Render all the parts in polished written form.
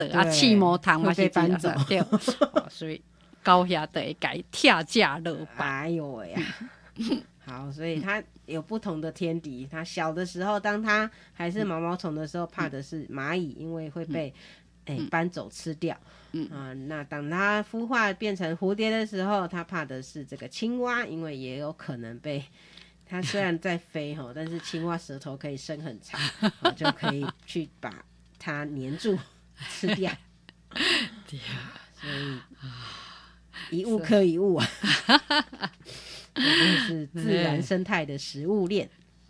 啊，气毛糖嘛是搬走， 对，所以高遐就会改跳架落班。 哎呦喂呀！好，所以它有不同的天敌。它小的时候，当它还是毛毛虫的时候，怕的是蚂蚁，因为会被搬走吃掉。那当它孵化变成蝴蝶的时候，它怕的是这个青蛙，因为也有可能被它虽然在飞但是青蛙舌头可以伸很长，就可以去把它黏住吃掉。 对啊， 所以一物克一物啊。这就是自然生态的食物链。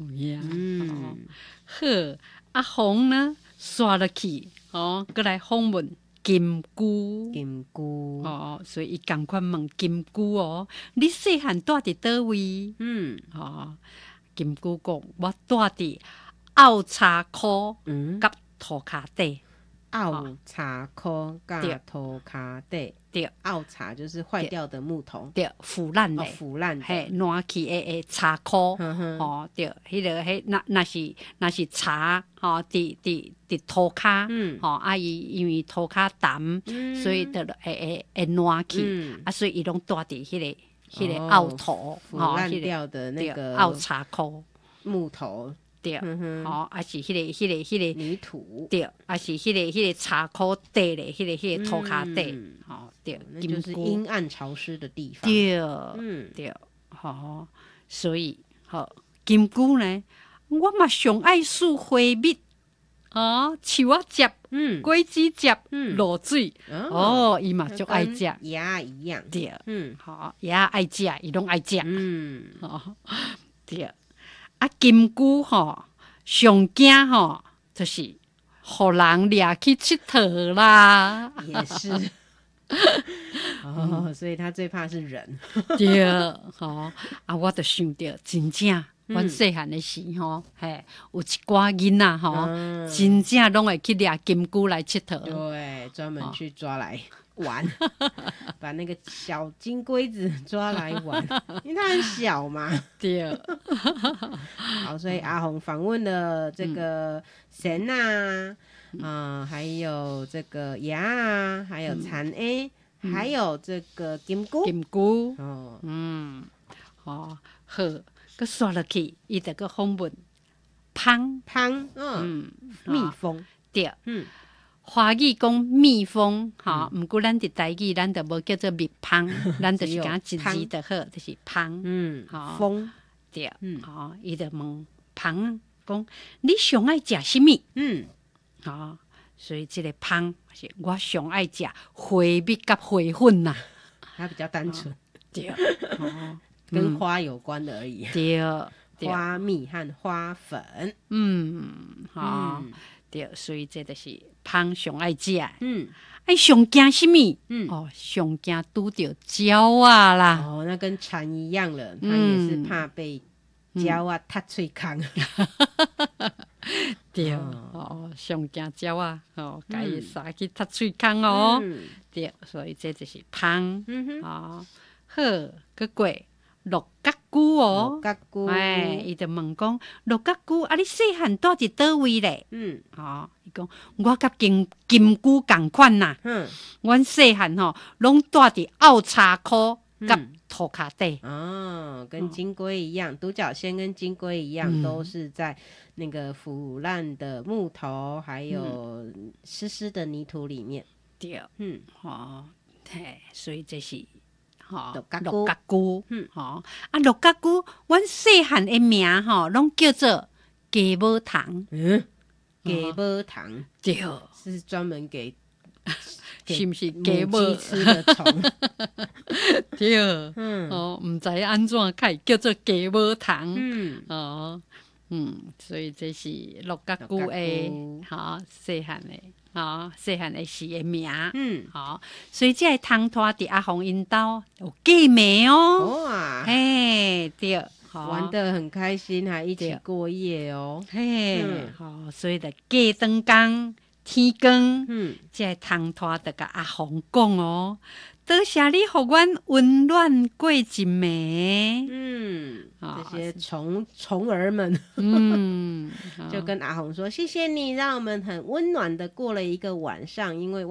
好，阿红呢刷落去过来访问金菇。所以伊同款问金菇你细汉住伫倒位？金菇讲我住伫凹叉裤甲涂骹底。 凹叉裤甲涂骹底，对，凹叉就是坏掉的木头， 对，腐烂的，嘿，烂去的叉裤，对，迄个迄那是叉，伫涂骹，因为涂骹淡，所以就会烂去，所以伊拢住伫迄个凹头， 腐烂掉的那个凹叉裤木头。 对，还是迄个泥土， 对，还是迄个茶裤底咧，迄个涂骹底，对， 那就是阴暗潮湿的地方。 对，对，所以金菇呢，我嘛上爱煮花蜜，树仔汁，果子汁，落水，伊嘛就爱食， 鸭一样， 对，鸭爱食，伊拢爱食，对。金菇上惊就是互人掠去佚佗啦， 也是所以他最怕是人。 对，我就想到真正，阮细汉的时嘿，有一寡囡仔真正拢会去掠金菇来佚佗， 对，专门去抓来玩，把那个小金龟子抓来玩，因为它很小嘛。 对， 好，所以阿红访问了这个神还有这个鸭啊，还有蚕 A，还有这个金菇。好，佮刷落去，伊就佮访问蜂，蜜蜂，对，华语讲蜜蜂，毋过咱伫台语，咱就无叫做蜜蜂，咱就是讲一字就好，就是蜂。蜂，对，伊就问蜂讲：你上爱食什么？所以这个蜂是我上爱食花蜜甲花粉呐，它比较单纯，对，跟花有关的而已。对，花蜜和花粉，对，所以这就是蜂上爱食。上惊什么？上惊拄着鸟啊啦！那跟蝉一样了，它也是怕被鸟啊踢喙空。对，上惊鸟啊，甲伊撒去踢喙空对，所以这就是蜂。好，佮过。六角菇伊就问讲六角菇你细汉住伫倒位咧？伊讲我甲金菇共款呐。阮细汉拢住伫凹叉裤甲涂骹底。跟金龟一样，独角仙跟金龟一样，都是在那个腐烂的木头还有湿湿的泥土里面。对，所以这是。六角菇，六角菇，阮细汉的名拢叫做鸡母虫。鸡母虫，对，是专门给是不是鸡母吃的虫？对，唔知安怎开叫做鸡母虫。所以这是六角菇的，细汉的。细汉的时的名，所以这个汤拖伫阿红因兜有嫁妹哇，对，玩得很开心，还一起过夜所以就嫁转工天光，这个汤拖就甲阿红讲多谢你互阮温暖过一暝。 这些虫儿们，就跟阿红说：“谢谢你，让我们很温暖的过了一个晚上，因为